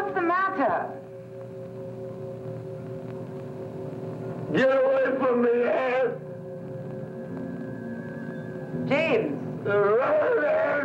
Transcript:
What's the matter? Get away from me, Ed! James. Run, Ed!